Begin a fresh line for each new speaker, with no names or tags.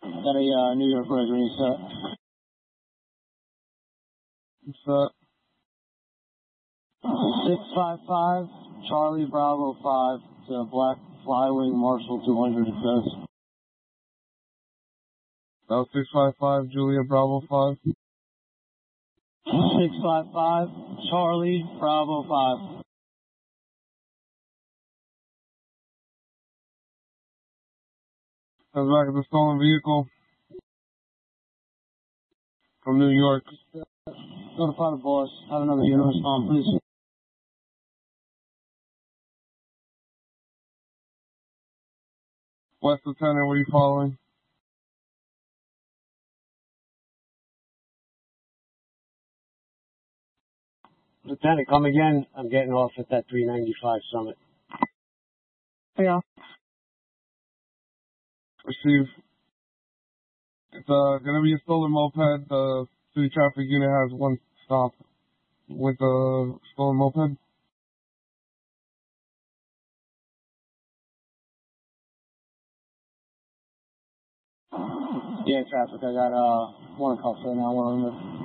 Got a New York Gregory set.
Set.
655, Charlie Bravo 5, to Black Flywing Marshall 200, it says.
That was 655, Julia Bravo 5.
655, Charlie Bravo 5.
Comes back as a stolen vehicle from New York.
Notify the boss. Have another unit respond, please.
West Lieutenant, what are you following?
Lieutenant, come again. I'm getting off at that 395 Summit.
Yeah.
Receive. It's gonna be a stolen moped. The city traffic unit has one stop with a stolen moped.
Yeah, traffic. I got one cuff right now, one on the